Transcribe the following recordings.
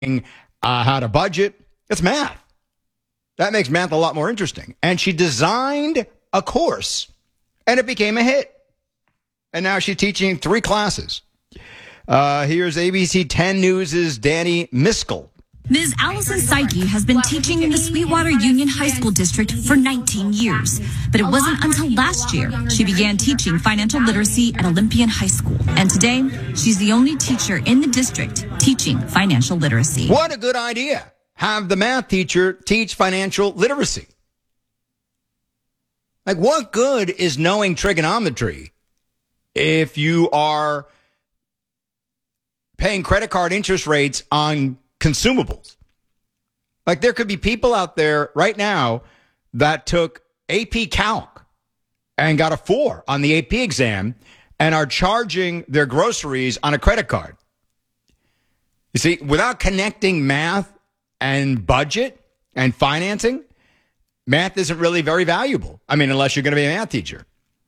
how to budget. It's math. That makes math a lot more interesting. And she designed a course, and it became a hit. And now she's teaching 3 classes. Here's ABC 10 News' Danny Miskell. Ms. Allison Psyche has been teaching in the Sweetwater Union High School District for 19 years. But it wasn't until last year she began teaching financial literacy at Olympian High School. And today, she's the only teacher in the district teaching financial literacy. What a good idea. Have the math teacher teach financial literacy. Like, what good is knowing trigonometry if you are paying credit card interest rates on consumables? Like, there could be people out there right now that took AP Calc and got a 4 on the AP exam and are charging their groceries on a credit card. You see, without connecting math and budget and financing, math isn't really very valuable. I mean, unless you're going to be a math teacher.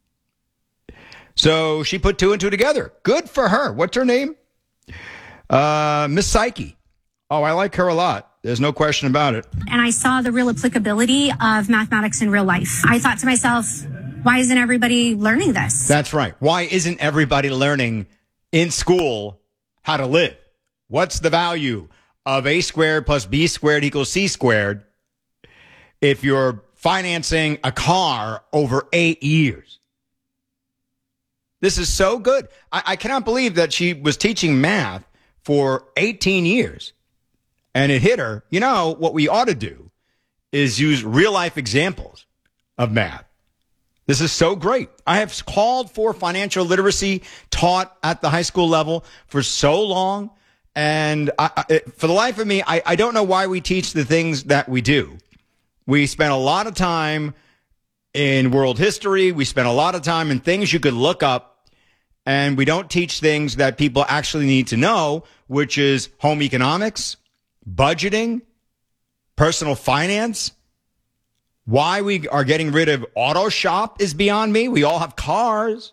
So she put 2 and 2 together. Good for her. What's her name? Miss Psyche. Oh, I like her a lot. There's no question about it. And I saw the real applicability of mathematics in real life. I thought to myself, why isn't everybody learning this? That's right. Why isn't everybody learning in school how to live? What's the value of A squared plus B squared equals C squared if you're financing a car over 8 years? This is so good. I cannot believe that she was teaching math for 18 years and it hit her. You know, what we ought to do is use real life examples of math. This is so great. I have called for financial literacy taught at the high school level for so long. And for the life of me, I don't know why we teach the things that we do. We spend a lot of time in world history. We spend a lot of time in things you could look up. And we don't teach things that people actually need to know, which is home economics, budgeting, personal finance. Why we are getting rid of auto shop is beyond me. We all have cars,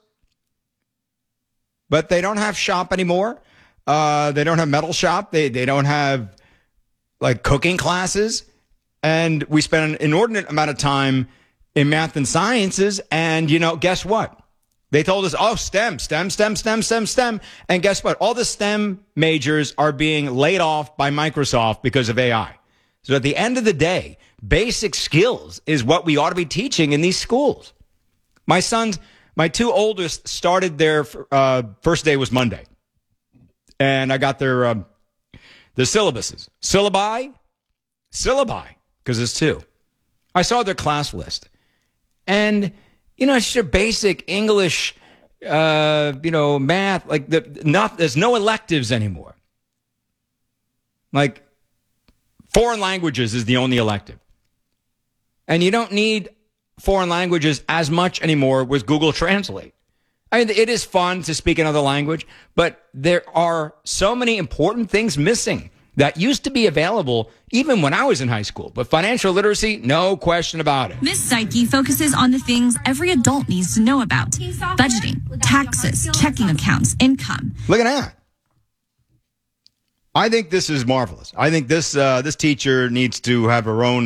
but they don't have shop anymore. They don't have metal shop. They don't have like cooking classes. And we spend an inordinate amount of time in math and sciences. And, you know, guess what? They told us, oh, STEM. And guess what? All the STEM majors are being laid off by Microsoft because of AI. So at the end of the day, basic skills is what we ought to be teaching in these schools. My 2 oldest started their first day was Monday. And I got their syllabuses. Syllabi, because it's 2. I saw their class list. And you know, it's just your basic English, math. Like there's no electives anymore. Like foreign languages is the only elective. And you don't need foreign languages as much anymore with Google Translate. I mean, it is fun to speak another language, but there are so many important things missing that used to be available even when I was in high school. But financial literacy, no question about it. Miss Psyche focuses on the things every adult needs to know about: budgeting, taxes, checking accounts, income. Look at that. I think this is marvelous. I think this teacher needs to have her own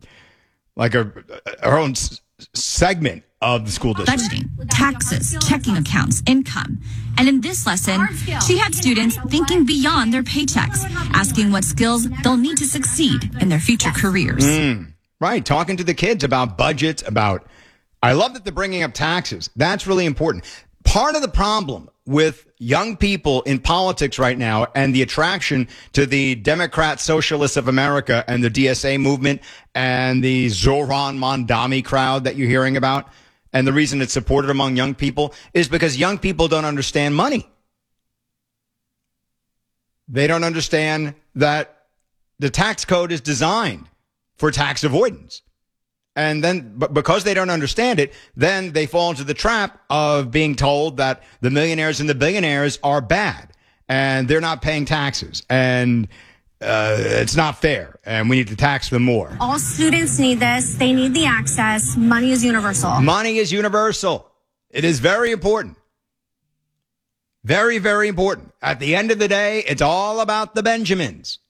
her own segment of the school district. Budgeting, taxes, checking accounts, income. And in this lesson, she had students thinking beyond their paychecks, asking what skills they'll need to succeed in their future careers. Right. Talking to the kids about budgets, I love that they're bringing up taxes. That's really important. Part of the problem with young people in politics right now and the attraction to the Democrat Socialists of America and the DSA movement and the Zohran Mamdani crowd that you're hearing about, and the reason it's supported among young people is because young people don't understand money. They don't understand that the tax code is designed for tax avoidance. And then, because they don't understand it, then they fall into the trap of being told that the millionaires and the billionaires are bad and they're not paying taxes and it's not fair and we need to tax them more. All students need this. They need the access. Money is universal. Money is universal. It is very important. Very, very important. At the end of the day, it's all about the Benjamins.